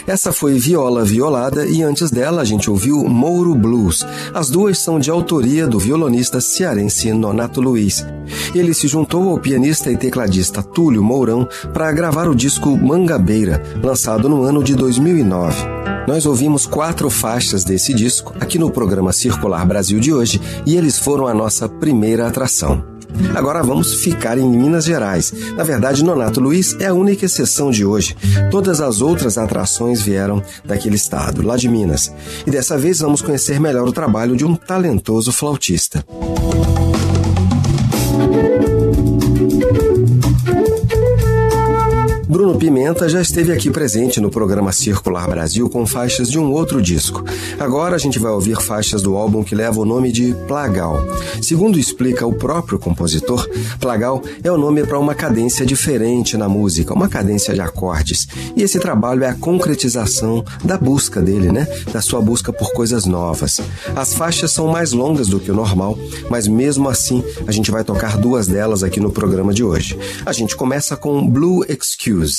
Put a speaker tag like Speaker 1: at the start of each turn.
Speaker 1: Essa foi Viola Violada e antes dela a gente ouviu Mouro Blues. As duas são de autoria do violonista cearense Nonato Luiz. Ele se juntou ao pianista e tecladista Túlio Mourão para gravar o disco Mangabeira, lançado no ano de 2009. Nós ouvimos 4 faixas desse disco aqui no programa Circular Brasil de hoje e eles foram a nossa primeira atração. Agora vamos ficar em Minas Gerais. Na verdade, Nonato Luiz é a única exceção de hoje. Todas as outras atrações vieram daquele estado, lá de Minas. E dessa vez vamos conhecer melhor o trabalho de um talentoso flautista. Bruno Pimenta já esteve aqui presente no programa Circular Brasil com faixas de um outro disco. Agora a gente vai ouvir faixas do álbum que leva o nome de Plagal. Segundo explica o próprio compositor, Plagal é o nome para uma cadência diferente na música, uma cadência de acordes. E esse trabalho é a concretização da busca dele, da sua busca por coisas novas. As faixas são mais longas do que o normal, mas mesmo assim a gente vai tocar 2 delas aqui no programa de hoje. A gente começa com Blue Excuse.